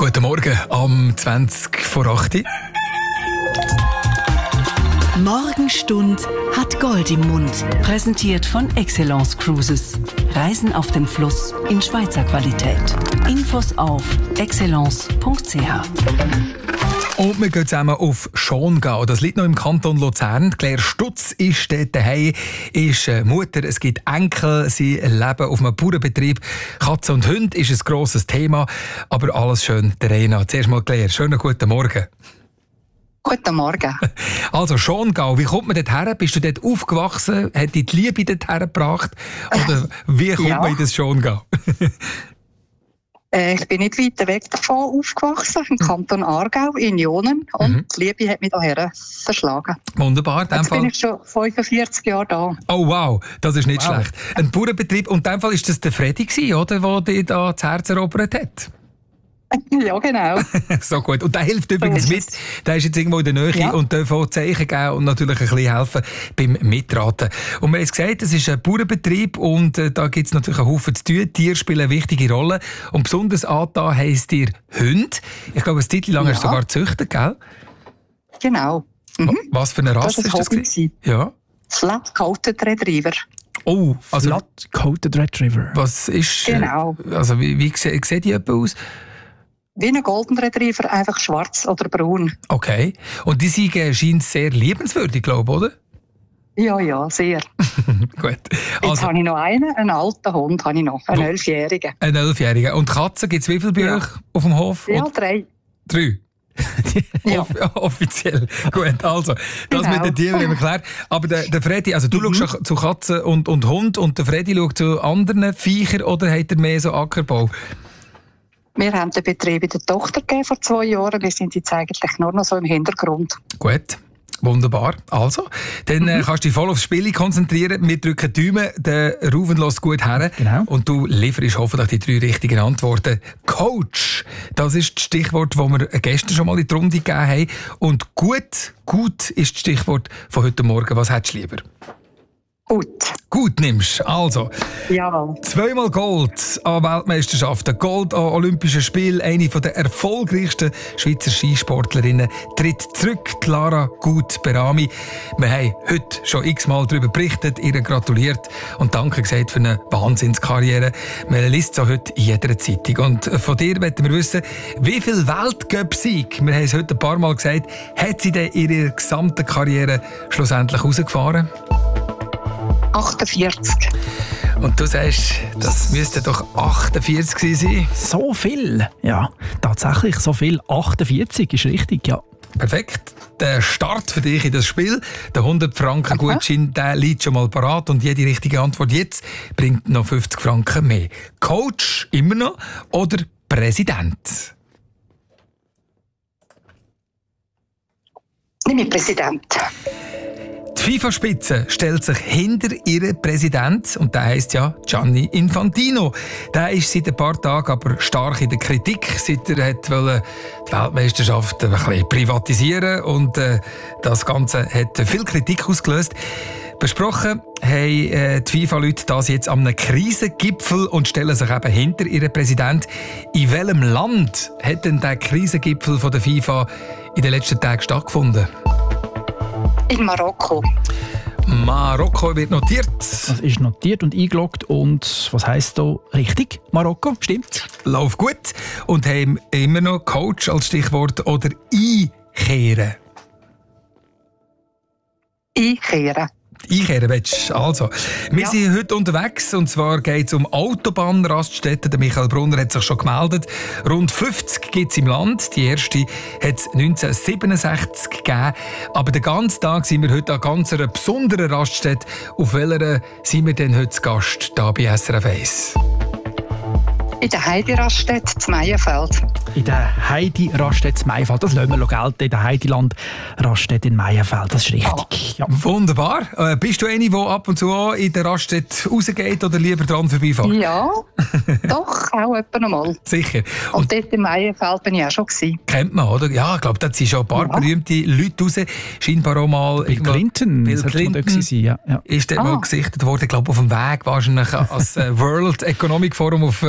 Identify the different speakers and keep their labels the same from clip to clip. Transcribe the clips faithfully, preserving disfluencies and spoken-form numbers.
Speaker 1: Guten Morgen, am zwanzig vor acht.
Speaker 2: Morgenstund hat Gold im Mund. Präsentiert von Excellence Cruises. Reisen auf dem Fluss in Schweizer Qualität. Infos auf excellence punkt c h.
Speaker 1: Und wir gehen zusammen auf Schongau. Das liegt noch im Kanton Luzern. Claire Stutz ist dort daheim, ist Mutter. Es gibt Enkel, sie leben auf einem Bauernbetrieb. Katze und Hund ist ein grosses Thema, aber alles schön der Reihe nach. Zuerst mal Claire, schönen guten Morgen.
Speaker 3: Guten Morgen.
Speaker 1: Also Schongau, wie kommt man dort her? Bist du dort aufgewachsen? Hat dich die Liebe dort hergebracht? Oder wie kommt
Speaker 3: Ja.
Speaker 1: man in das Schongau?
Speaker 3: Äh, ich bin nicht weit weg davon aufgewachsen, im Kanton Aargau, in Jonen. Und
Speaker 1: Mhm.
Speaker 3: die Liebe hat mich hierher verschlagen.
Speaker 1: Wunderbar, in dem
Speaker 3: Jetzt bin
Speaker 1: Fall.
Speaker 3: ich schon fünfundvierzig Jahre da.
Speaker 1: Oh wow, das ist nicht
Speaker 3: Wow.
Speaker 1: schlecht. Ein Bauernbetrieb, und in dem Fall ist das der Freddy gewesen, oder, der dich da das Herz erobert hat?
Speaker 3: Ja, genau.
Speaker 1: So gut. Und der hilft übrigens
Speaker 3: ist
Speaker 1: mit. Der ist jetzt irgendwo in der Nähe
Speaker 3: Ja.
Speaker 1: und darf auch Zeichen geben und natürlich ein bisschen helfen beim Mitraten. Und wir haben es gesagt, es ist ein Bauernbetrieb und äh, da gibt es natürlich einen Haufen zu tun. Tiere spielen eine wichtige Rolle. Und besonders angetan heisst ihr Hund. Ich glaube, eine Zeit lang
Speaker 3: Ja.
Speaker 1: hast du sogar gezüchtet, gell?
Speaker 3: Genau. Mhm.
Speaker 1: Was für eine
Speaker 3: Das
Speaker 1: Rasse
Speaker 3: war
Speaker 1: ist
Speaker 3: ein
Speaker 1: das?
Speaker 3: Hobby
Speaker 1: gewesen?
Speaker 3: gewesen.
Speaker 1: Ja.
Speaker 3: Flat-Coated Retriever.
Speaker 1: Oh, also
Speaker 4: Flat-Coated Retriever.
Speaker 1: was ist... äh,
Speaker 3: Genau.
Speaker 1: Also wie, wie sieht sieht die etwa aus?
Speaker 3: Wie ein Golden Retriever, einfach schwarz oder braun.
Speaker 1: Okay. Und die sind äh, scheint sehr liebenswürdig, glaube ich, oder?
Speaker 3: Ja, ja, sehr.
Speaker 1: Gut.
Speaker 3: Jetzt
Speaker 1: Also,
Speaker 3: habe ich noch einen, einen alten Hund habe ich noch, einen
Speaker 1: Wo-
Speaker 3: elfjährigen.
Speaker 1: ein Elfjähriger. Und Katzen, gibt es wie viele bei
Speaker 3: Ja.
Speaker 1: euch auf dem Hof?
Speaker 3: Ja,
Speaker 1: Oder-
Speaker 3: drei.
Speaker 1: Drei.
Speaker 3: Ja.
Speaker 1: Off offiziell. Gut, also, das
Speaker 3: Genau.
Speaker 1: mit den Tieren haben wir geklärt. Aber der, der Freddy, also du
Speaker 3: Mhm.
Speaker 1: schaust zu Katzen und, und Hund und der Freddy schaut zu anderen Viechern oder hat er mehr so Ackerbau?
Speaker 3: Wir haben den Betrieb in der Tochter gegeben vor zwei Jahren. Wir sind jetzt eigentlich nur noch so im Hintergrund.
Speaker 1: Gut. Wunderbar. Also, dann äh, kannst du dich voll aufs Spiel konzentrieren. Wir drücken die Daumen, der Ruven lässt gut her.
Speaker 4: Genau.
Speaker 1: Und du lieferst hoffentlich die drei richtigen Antworten. Coach, das ist das Stichwort, das wir gestern schon mal in die Runde gegeben haben. Und gut, gut ist das Stichwort von heute Morgen. Was hättest du lieber?
Speaker 3: Gut.
Speaker 1: Gut nimmst. Also,
Speaker 3: Jawohl.
Speaker 1: zweimal Gold an Weltmeisterschaften, Gold an Olympischen Spielen. Eine der erfolgreichsten Schweizer Skisportlerinnen tritt zurück, die Lara Gut-Berami. Wir haben heute schon x-mal darüber berichtet, ihr gratuliert und Danke gesagt für eine Wahnsinnskarriere. Man liest es auch heute in jeder Zeitung. Und von dir wollen wir wissen, wie viel Weltcup-Sieg, wir haben es heute ein paar Mal gesagt, hat sie denn in ihrer gesamten Karriere schlussendlich rausgefahren?
Speaker 3: achtundvierzig.
Speaker 1: Und du sagst, das müsste doch achtundvierzig gewesen sein.
Speaker 4: So viel? Ja, tatsächlich so viel. achtundvierzig ist richtig, ja.
Speaker 1: Perfekt. Der Start für dich in das Spiel, der hundert Franken Gutschein, der liegt schon mal parat und jede richtige Antwort jetzt bringt noch fünfzig Franken mehr. Coach immer noch oder Präsident?
Speaker 3: Nimm ich Präsident.
Speaker 1: Die FIFA-Spitze stellt sich hinter ihren Präsident und der heisst ja Gianni Infantino. Der ist seit ein paar Tagen aber stark in der Kritik, seit er hat wollte die Weltmeisterschaft ein bisschen privatisieren und äh, das Ganze hat viel Kritik ausgelöst. Besprochen haben äh, die FIFA-Leute das jetzt an einem Krisengipfel und stellen sich eben hinter ihren Präsident. In welchem Land hat denn der Krisengipfel von der FIFA in den letzten Tagen stattgefunden?
Speaker 3: In Marokko.
Speaker 1: Marokko wird notiert.
Speaker 4: Das ist notiert und eingeloggt. Und was heisst da richtig? Marokko, stimmt?
Speaker 1: Lauf gut. Und haben immer noch Coach als Stichwort oder einkehren.
Speaker 3: Einkehren.
Speaker 1: Einkehren willst du? Also, wir
Speaker 3: Ja.
Speaker 1: sind heute unterwegs und zwar geht es um Autobahnraststätten. Der Michael Brunner hat sich schon gemeldet. Rund fünfzig gibt es im Land. Die erste hat es neunzehnhundertsiebenundsechzig gegeben. Aber den ganzen Tag sind wir heute an ganz einer besonderen Raststätte. Auf welcher sind wir denn heute zu Gast hier bei S R F eins?
Speaker 3: In der Heidi-Raststätte zu Meyenfeld.
Speaker 4: In der Heidi-Raststätte in Meyenfeld. Das lassen wir noch gelten. In der Heidiland-Raststätte in Meyenfeld. Das ist richtig. Ja.
Speaker 1: Wunderbar. Äh, bist du eine, die ab und zu auch in der Raststätte rausgeht oder lieber dran vorbeifährt?
Speaker 3: Ja, doch, auch etwa noch mal.
Speaker 1: Sicher.
Speaker 3: Und,
Speaker 1: Und
Speaker 3: dort in Meyenfeld bin ich auch schon gewesen.
Speaker 1: kennt man, oder? Ja, ich glaube, da sind schon ein paar
Speaker 3: Ja.
Speaker 1: berühmte Leute raus. Scheinbar auch mal...
Speaker 4: Bill
Speaker 1: irgendwo-
Speaker 4: Clinton.
Speaker 1: Bill
Speaker 4: sollte man dort
Speaker 1: Clinton
Speaker 4: gewesen sein, ja. Ja.
Speaker 1: ist dort
Speaker 3: Ah.
Speaker 1: mal gesichtet worden. Ich glaube, auf dem Weg wahrscheinlich als äh, World Economic Forum auf äh, Davos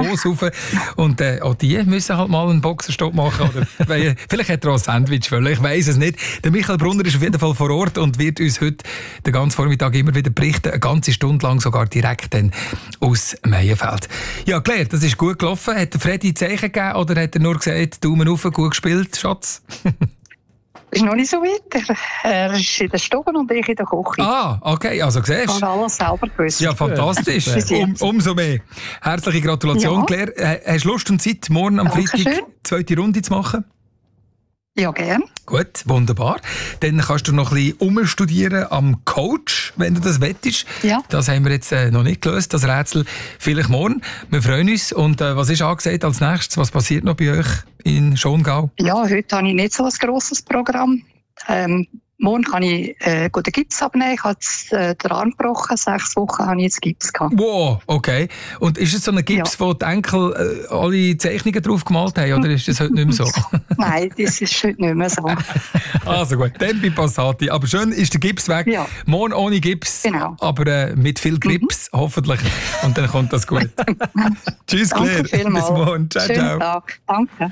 Speaker 1: Ross rauf. Und äh, auch die müssen halt mal einen Boxenstopp machen. Oder weil, vielleicht hat er auch ein Sandwich wollen, ich weiss es nicht. Der Michael Brunner ist auf jeden Fall vor Ort und wird uns heute den ganzen Vormittag immer wieder berichten, eine ganze Stunde lang sogar direkt dann aus Meienfeld. Ja, Claire, das ist gut gelaufen. Hat der Freddy Zeichen gegeben oder hat er nur gesagt, Daumen rauf, gut gespielt, Schatz?
Speaker 3: Ist noch nicht so weit. Er ist in der Stube und ich in der Küche.
Speaker 1: Ah, okay, also siehst
Speaker 3: Ich
Speaker 1: du.
Speaker 3: habe alles selber gewusst.
Speaker 1: Ja, fantastisch.
Speaker 3: Bis
Speaker 1: Um,
Speaker 3: jetzt.
Speaker 1: umso mehr. Herzliche Gratulation,
Speaker 3: Ja.
Speaker 1: Claire. Äh, Hast du Lust und Zeit, morgen am
Speaker 3: Dankeschön.
Speaker 1: Freitag die zweite Runde zu machen?
Speaker 3: Ja, gern.
Speaker 1: Gut, wunderbar. Dann kannst du noch ein bisschen umstudieren am Coach, wenn du das wettest.
Speaker 3: Ja.
Speaker 1: Das haben wir jetzt äh, noch nicht gelöst, das Rätsel. Vielleicht morgen. Wir freuen uns. Und äh, was ist angesagt als nächstes? Was passiert noch bei euch in Schongau?
Speaker 3: Ja, heute habe ich nicht so ein grosses Programm. Ähm, morgen kann ich äh, gut den Gips abnehmen. Ich habe jetzt, äh, den Arm gebrochen. Sechs Wochen habe ich jetzt Gips gehabt.
Speaker 1: Wow, okay. Und ist es so ein Gips,
Speaker 3: Ja.
Speaker 1: wo die Enkel äh, alle Zeichnungen drauf gemalt haben, oder ist das heute nicht mehr so?
Speaker 3: Nein, das ist heute nicht mehr so.
Speaker 1: Also gut, dann bei Passati. Aber schön ist der Gips weg.
Speaker 3: Ja.
Speaker 1: Morgen ohne Gips,
Speaker 3: Genau.
Speaker 1: aber äh, mit viel Grips, hoffentlich. Und dann kommt das gut. Tschüss, Claire.
Speaker 3: Danke vielmals.
Speaker 1: Bis morgen. Ciao,
Speaker 3: Schönen
Speaker 1: ciao.
Speaker 3: Tag. Danke.